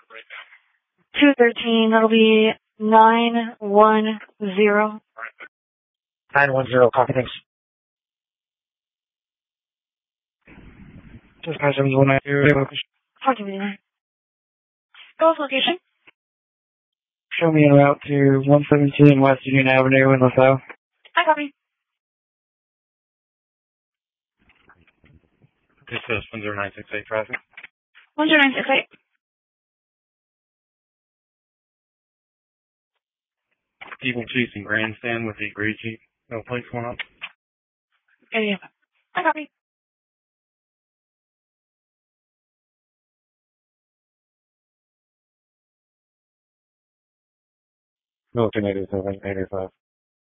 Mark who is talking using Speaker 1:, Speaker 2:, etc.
Speaker 1: 213, that'll be 910.
Speaker 2: 910, copy, thanks. Just 97192.
Speaker 1: Talking to me. Goals location.
Speaker 2: Show me en route to 117 West Union Avenue in LaSalle.
Speaker 1: I copy.
Speaker 3: This is 10968 traffic.
Speaker 1: 10968.
Speaker 3: Eagle Chiefs and Grandstand with the agreed Chief. No place going up.
Speaker 1: Yeah. I copy.
Speaker 3: Milton 87, 85.